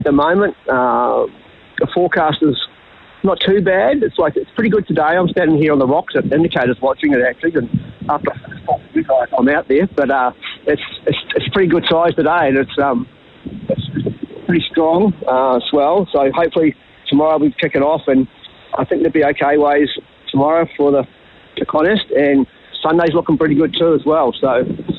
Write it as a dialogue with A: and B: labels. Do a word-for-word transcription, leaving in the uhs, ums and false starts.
A: at the moment. Uh, the forecast is not too bad. It's like it's pretty good today. I'm standing here on the rocks at Indicators watching it actually, and after you guys, I'm out there. But uh, it's it's it's pretty good size today, and it's um it's pretty strong uh, swell. So hopefully tomorrow we'll kick it off, and I think there'll be okay ways tomorrow for the, the contest, and Sunday's looking pretty good too as well. So